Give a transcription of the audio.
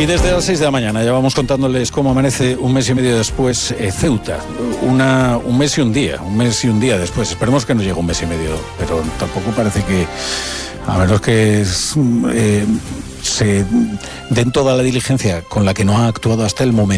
Y desde las 6 de la mañana ya vamos contándoles cómo amanece un mes y medio después Ceuta. Un mes y un día después. Esperemos que no llegue un mes y medio, pero tampoco parece que, a menos que se den toda la diligencia con la que no ha actuado hasta el momento.